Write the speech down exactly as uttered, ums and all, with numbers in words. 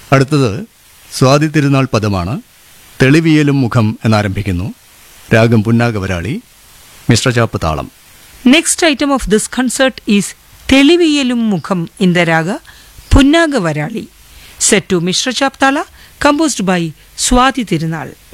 അടുത്തത് സ്വാതി തിരുനാൾ പദമാണ്. തെളിവിയലും മുഖം എന്നാരംഭിക്കുന്നു. രാഗം പുന്നാഗവരാളി, മിശ്രചാപ്പ് താളം. Next item of this concert is Teliviyalum Mukham in the raga Punnaga Varali, set to Mishra Chaptala, composed by Swati Tirunal.